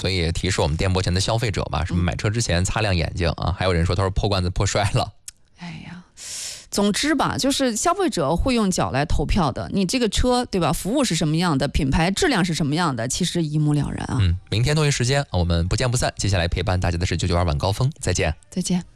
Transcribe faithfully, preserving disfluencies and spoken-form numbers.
所以提示我们电波前的消费者吧，什么买车之前擦亮眼睛啊。还有人说他说破罐子破摔了。 哎呀。总之吧，就是消费者会用脚来投票的。你这个车，对吧？服务是什么样的，品牌质量是什么样的，其实一目了然啊。 嗯，明天同一时间我们不见不散。接下来陪伴大家的是九九二晚高峰，再见， 再见。